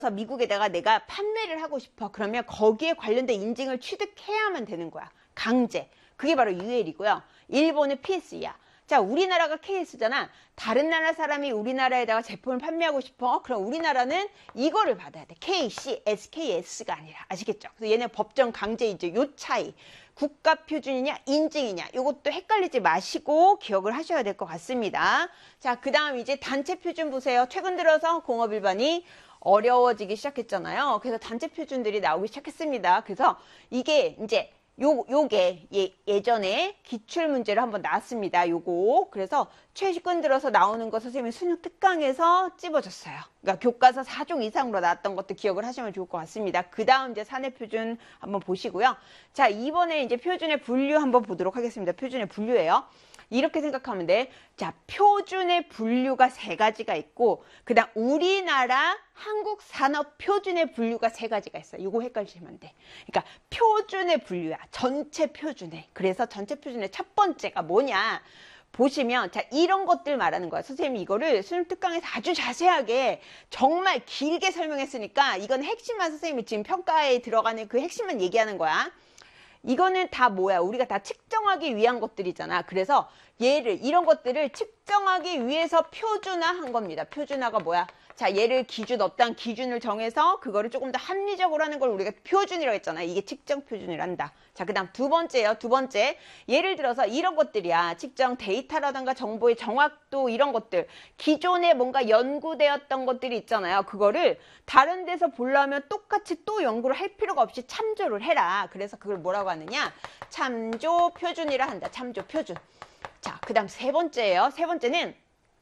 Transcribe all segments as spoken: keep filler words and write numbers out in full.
미국에다가 내가 판매를 하고 싶어. 그러면 거기에 관련된 인증을 취득해야만 되는 거야. 강제. 그게 바로 유엘이고요. 일본은 피에스이야. 자, 우리나라가 케이에스잖아. 다른 나라 사람이 우리나라에다가 제품을 판매하고 싶어. 그럼 우리나라는 이거를 받아야 돼. 케이씨, 에스케이에스가 아니라. 아시겠죠? 그래서 얘네 법정 강제 인증 요 차이. 국가 표준이냐 인증이냐 이것도 헷갈리지 마시고 기억을 하셔야 될 것 같습니다. 자, 그 다음 이제 단체 표준 보세요. 최근 들어서 공업 일반이 어려워지기 시작했잖아요. 그래서 단체 표준들이 나오기 시작했습니다. 그래서 이게 이제 요, 요게 예, 예전에 기출문제로 한번 나왔습니다. 요거. 그래서 최근 들어서 나오는 거 선생님이 수능 특강에서 찝어줬어요. 그러니까 교과서 사 종 이상으로 나왔던 것도 기억을 하시면 좋을 것 같습니다. 그 다음 이제 사내 표준 한번 보시고요. 자, 이번에 이제 표준의 분류 한번 보도록 하겠습니다. 표준의 분류예요. 이렇게 생각하면 돼. 자, 표준의 분류가 세 가지가 있고, 그 다음 우리나라 한국 산업 표준의 분류가 세 가지가 있어요. 이거 헷갈리시면 안 돼. 그러니까 표준의 분류야. 전체 표준의. 그래서 전체 표준의 첫 번째가 뭐냐. 보시면, 자, 이런 것들 말하는 거야. 선생님이 이거를 수능 특강에서 아주 자세하게 정말 길게 설명했으니까 이건 핵심만 선생님이 지금 평가에 들어가는 그 핵심만 얘기하는 거야. 이거는 다 뭐야? 우리가 다 측정하기 위한 것들이잖아. 그래서 얘를 이런 것들을 측정하기 위해서 표준화한 겁니다. 표준화가 뭐야? 자, 얘를 기준 어떤 기준을 정해서 그거를 조금 더 합리적으로 하는 걸 우리가 표준이라고 했잖아. 이게 측정 표준이란다. 자, 그 다음 두 번째요. 두 번째. 예를 들어서 이런 것들이야. 측정 데이터라든가 정보의 정확도 이런 것들. 기존에 뭔가 연구되었던 것들이 있잖아요. 그거를 다른 데서 보려면 똑같이 또 연구를 할 필요가 없이 참조를 해라. 그래서 그걸 뭐라고 하느냐? 참조 표준이라 한다. 참조 표준. 자, 그 다음 세 번째예요. 세 번째는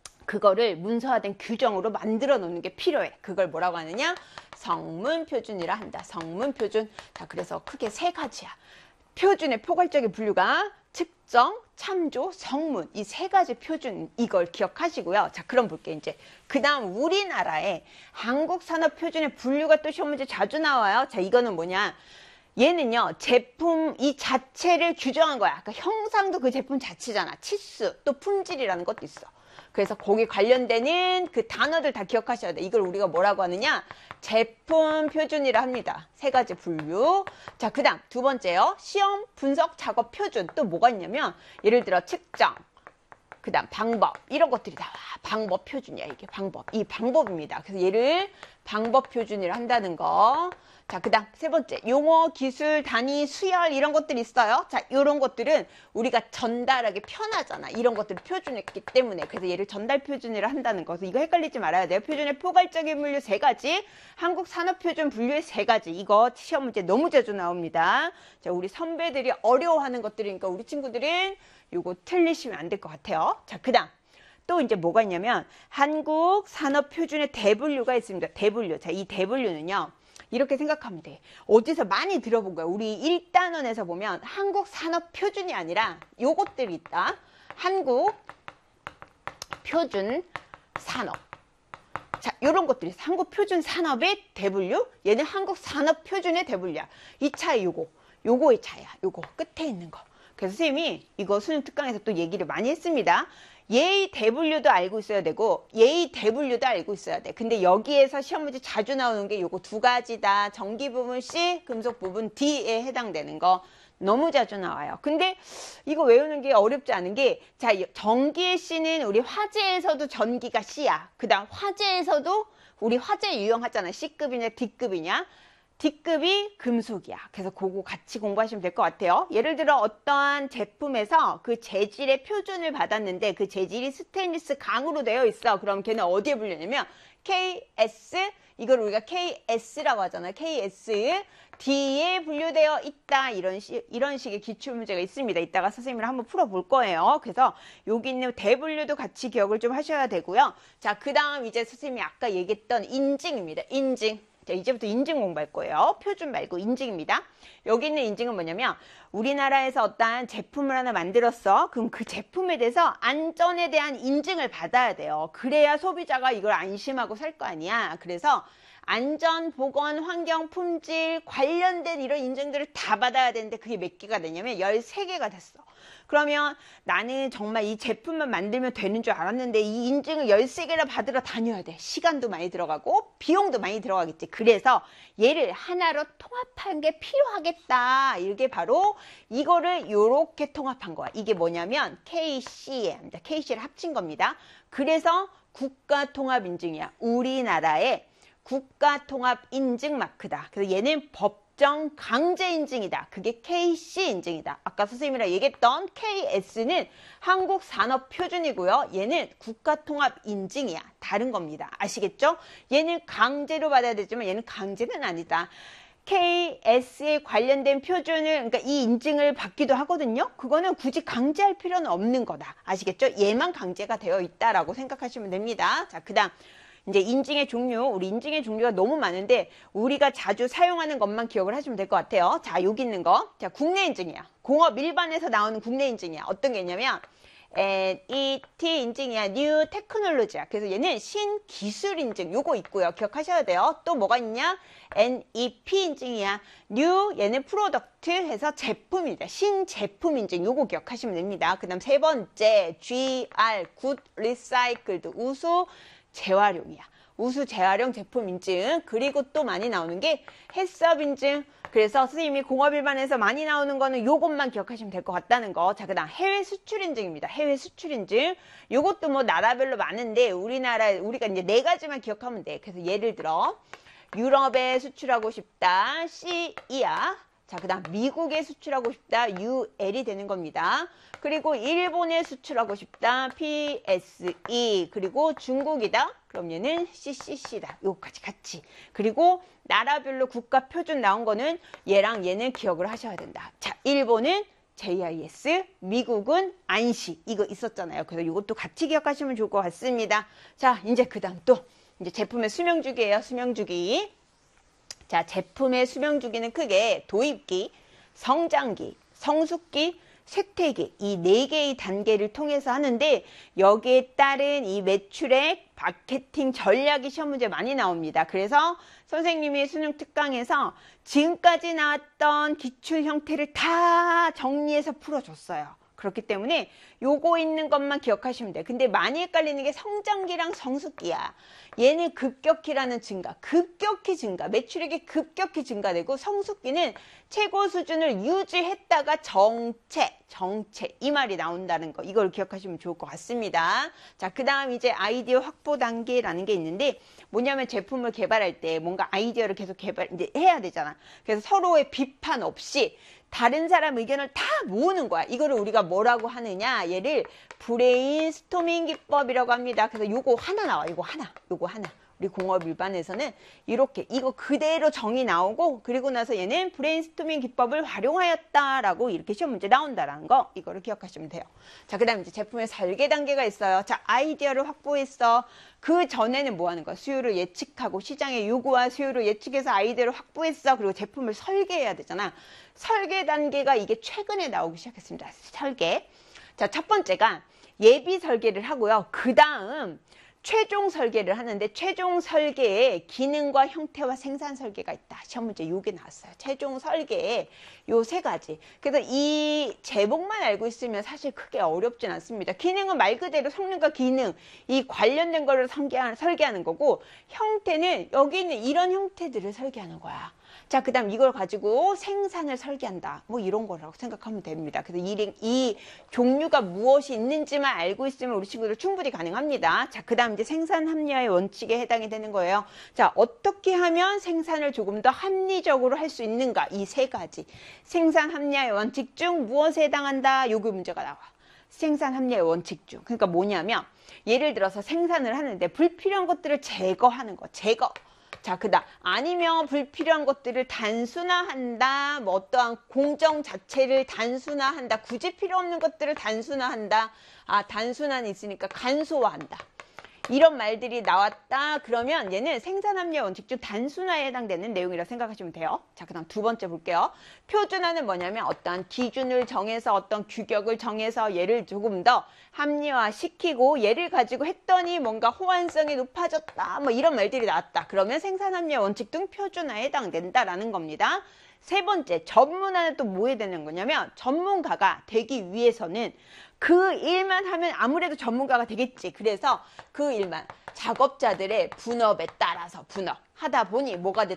그거를 문서화된 규정으로 만들어 놓는 게 필요해. 그걸 뭐라고 하느냐? 성문 표준이라 한다. 성문 표준. 자, 그래서 크게 세 가지야. 표준의 포괄적인 분류가 측정, 참조, 성문. 이 세 가지 표준, 이걸 기억하시고요. 자, 그럼 볼게요. 이제 그 다음 우리나라의 한국 산업 표준의 분류가 또 시험 문제 자주 나와요. 자, 이거는 뭐냐? 얘는요, 제품 이 자체를 규정한 거야. 그러니까 형상도 그 제품 자체잖아. 치수, 또 품질이라는 것도 있어. 그래서 거기 관련되는 그 단어들 다 기억하셔야 돼. 이걸 우리가 뭐라고 하느냐? 제품 표준이라 합니다. 세 가지 분류. 자, 그 다음 두 번째요. 시험 분석 작업 표준. 또 뭐가 있냐면 예를 들어 측정, 그 다음 방법 이런 것들이 나와. 방법 표준이야. 이게 방법. 이 방법입니다. 그래서 얘를 방법 표준이라 한다는 거. 자, 그 다음 세 번째 용어, 기술, 단위, 수열 이런 것들이 있어요. 자, 이런 것들은 우리가 전달하기 편하잖아. 이런 것들을 표준했기 때문에. 그래서 얘를 전달 표준이라 한다는 거. 그래서 이거 헷갈리지 말아야 돼요. 표준의 포괄적인 분류 세 가지, 한국 산업 표준 분류의 세 가지. 이거 시험 문제 너무 자주 나옵니다. 자, 우리 선배들이 어려워하는 것들이니까 우리 친구들은 이거 틀리시면 안 될 것 같아요. 자, 그 다음 또 이제 뭐가 있냐면 한국 산업 표준의 대분류가 있습니다. 대분류. 자, 이 대분류는요. 이렇게 생각하면 돼. 어디서 많이 들어본 거야. 우리 일 단원에서 보면 한국 산업 표준이 아니라 요것들이 있다. 한국 표준 산업. 자, 요런 것들이 있어. 한국 표준 산업의 대분류. 얘는 한국 산업 표준의 대분류야. 이 차이 요거. 요거의 차이야. 요거 끝에 있는 거. 그래서 선생님이 이거 수능 특강에서 또 얘기를 많이 했습니다. 예의 대분류도 알고 있어야 되고 예의 대분류도 알고 있어야 돼. 근데 여기에서 시험 문제 자주 나오는 게 요거 두 가지다. 전기 부분 C, 금속 부분 D에 해당되는 거 너무 자주 나와요. 근데 이거 외우는 게 어렵지 않은 게, 자, 전기의 C는 우리 화재에서도 전기가 C야. 그 다음 화재에서도 우리 화재 유형하잖아. C급이냐 D급이냐. D급이 금속이야. 그래서 그거 같이 공부하시면 될 것 같아요. 예를 들어 어떠한 제품에서 그 재질의 표준을 받았는데 그 재질이 스테인리스 강으로 되어 있어. 그럼 걔는 어디에 분류냐면 케이에스, 이걸 우리가 케이에스라고 하잖아요. 케이에스, D에 분류되어 있다. 이런 식, 이런 식의 기출문제가 있습니다. 이따가 선생님이랑 한번 풀어볼 거예요. 그래서 여기 있는 대분류도 같이 기억을 좀 하셔야 되고요. 자, 그 다음 이제 선생님이 아까 얘기했던 인증입니다. 인증. 자, 이제부터 인증 공부할 거예요. 표준 말고 인증입니다. 여기 있는 인증은 뭐냐면 우리나라에서 어떠한 제품을 하나 만들었어. 그럼 그 제품에 대해서 안전에 대한 인증을 받아야 돼요. 그래야 소비자가 이걸 안심하고 살 거 아니야. 그래서 안전, 보건, 환경, 품질 관련된 이런 인증들을 다 받아야 되는데 그게 몇 개가 되냐면 열세 개가 됐어. 그러면 나는 정말 이 제품만 만들면 되는 줄 알았는데 이 인증을 열세 개나 받으러 다녀야 돼. 시간도 많이 들어가고 비용도 많이 들어가겠지. 그래서 얘를 하나로 통합한 게 필요하겠다. 이게 바로 이거를 이렇게 통합한 거야. 이게 뭐냐면 케이씨엠입니다. 케이씨를 합친 겁니다. 그래서 국가통합인증이야. 우리나라의 국가통합인증 마크다. 그래서 얘는 법정 강제인증이다. 그게 케이씨 인증이다. 아까 선생님이랑 얘기했던 케이에스는 한국산업표준이고요. 얘는 국가통합인증이야. 다른 겁니다. 아시겠죠? 얘는 강제로 받아야 되지만 얘는 강제는 아니다. 케이에스에 관련된 표준을, 그러니까 이 인증을 받기도 하거든요. 그거는 굳이 강제할 필요는 없는 거다. 아시겠죠? 얘만 강제가 되어 있다라고 생각하시면 됩니다. 자, 그 다음. 이제 인증의 종류, 우리 인증의 종류가 너무 많은데 우리가 자주 사용하는 것만 기억을 하시면 될 것 같아요. 자, 여기 있는 거. 자, 국내 인증이야. 공업 일반에서 나오는 국내 인증이야. 어떤 게 있냐면 엔이티 인증이야. 뉴 테크놀로지야. 그래서 얘는 신기술 인증 요거 있고요. 기억하셔야 돼요. 또 뭐가 있냐? 엔이피 인증이야. 뉴 얘는 프로덕트 해서 제품이다. 신제품 인증 요거 기억하시면 됩니다. 그 다음 세 번째 지알 굿 리사이클드 우수 재활용이야. 우수 재활용 제품 인증. 그리고 또 많이 나오는 게 해썹 인증. 그래서 선생님이 공업 일반에서 많이 나오는 거는 요것만 기억하시면 될 것 같다는 거. 자, 그 다음 해외 수출 인증입니다. 해외 수출 인증. 요것도 뭐 나라별로 많은데 우리나라 우리가 이제 네 가지만 기억하면 돼. 그래서 예를 들어 유럽에 수출하고 싶다. 씨이야. 자, 그 다음 미국에 수출하고 싶다. 유엘이 되는 겁니다. 그리고 일본에 수출하고 싶다. 피에스이. 그리고 중국이다. 그럼 얘는 씨씨씨다. 요거까지 같이. 그리고 나라별로 국가 표준 나온 거는 얘랑 얘는 기억을 하셔야 된다. 자, 일본은 제이아이에스, 미국은 안시. 이거 있었잖아요. 그래서 이것도 같이 기억하시면 좋을 것 같습니다. 자, 이제 그 다음 또 이제 제품의 수명주기예요. 수명주기. 자, 제품의 수명주기는 크게 도입기, 성장기, 성숙기, 쇠퇴기 이 네 개의 단계를 통해서 하는데 여기에 따른 이 매출액, 마케팅 전략이 시험 문제 많이 나옵니다. 그래서 선생님이 수능 특강에서 지금까지 나왔던 기출 형태를 다 정리해서 풀어줬어요. 그렇기 때문에 요거 있는 것만 기억하시면 돼요. 근데 많이 헷갈리는 게 성장기랑 성숙기야. 얘는 급격히라는 증가, 급격히 증가, 매출액이 급격히 증가되고 성숙기는 최고 수준을 유지했다가 정체, 정체 이 말이 나온다는 거. 이걸 기억하시면 좋을 것 같습니다. 자, 그 다음 이제 아이디어 확보 단계라는 게 있는데 뭐냐면 제품을 개발할 때 뭔가 아이디어를 계속 개발 이제 해야 되잖아. 그래서 서로의 비판 없이 다른 사람 의견을 다 모으는 거야. 이거를 우리가 뭐라고 하느냐? 얘를 브레인스토밍 기법이라고 합니다. 그래서 요거 하나 나와. 요거 하나. 요거 하나. 우리 공업 일반에서는 이렇게 이거 그대로 정의 나오고 그리고 나서 얘는 브레인스토밍 기법을 활용하였다라고 이렇게 시험 문제 나온다라는 거. 이거를 기억하시면 돼요. 자, 그 다음 이제 제품의 설계 단계가 있어요. 자, 아이디어를 확보했어. 그 전에는 뭐 하는 거야? 수요를 예측하고 시장의 요구와 수요를 예측해서 아이디어를 확보했어. 그리고 제품을 설계해야 되잖아. 설계 단계가 이게 최근에 나오기 시작했습니다. 설계. 자, 첫 번째가 예비 설계를 하고요. 그 다음 최종 설계를 하는데 최종 설계에 기능과 형태와 생산 설계가 있다. 시험 문제 요게 나왔어요. 최종 설계에 요 세 가지. 그래서 이 제목만 알고 있으면 사실 크게 어렵진 않습니다. 기능은 말 그대로 성능과 기능 이 관련된 거를 설계하는, 설계하는 거고 형태는 여기 있는 이런 형태들을 설계하는 거야. 자, 그 다음 이걸 가지고 생산을 설계한다. 뭐 이런 거라고 생각하면 됩니다. 그래서 이, 이 종류가 무엇이 있는지만 알고 있으면 우리 친구들 충분히 가능합니다. 자, 그 다음 이제 생산 합리화의 원칙에 해당이 되는 거예요. 자, 어떻게 하면 생산을 조금 더 합리적으로 할 수 있는가? 이 세 가지. 생산 합리화의 원칙 중 무엇에 해당한다? 요구 문제가 나와. 생산 합리화의 원칙 중. 그러니까 뭐냐면 예를 들어서 생산을 하는데 불필요한 것들을 제거하는 거. 제거. 자, 그 다음 아니면 불필요한 것들을 단순화한다. 뭐 어떠한 공정 자체를 단순화한다. 굳이 필요 없는 것들을 단순화한다. 아, 단순화는 있으니까 간소화한다. 이런 말들이 나왔다. 그러면 얘는 생산합리화 원칙 중 단순화에 해당되는 내용이라 생각하시면 돼요. 자, 그 다음 두 번째 볼게요. 표준화는 뭐냐면 어떠한 기준을 정해서 어떤 규격을 정해서 얘를 조금 더 합리화시키고 얘를 가지고 했더니 뭔가 호환성이 높아졌다. 뭐 이런 말들이 나왔다. 그러면 생산합리화 원칙 등 표준화에 해당된다라는 겁니다. 세 번째, 전문화는 또 뭐에 되는 거냐면 전문가가 되기 위해서는 그 일만 하면 아무래도 전문가가 되겠지. 그래서 그 일만 작업자들의 분업에 따라서 분업 하다 보니 뭐가 됐다?